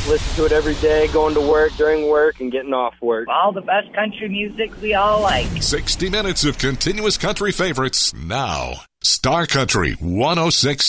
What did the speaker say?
Listen to it every day, going to work, during work, and getting off work. All the best country music we all like. 60 minutes of continuous country favorites now. Star Country 106.